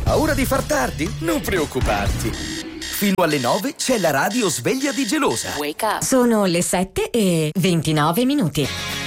Paura di far tardi? Non preoccuparti. Fino alle 9 c'è la radio sveglia di Gelosa. Sono le 7:29.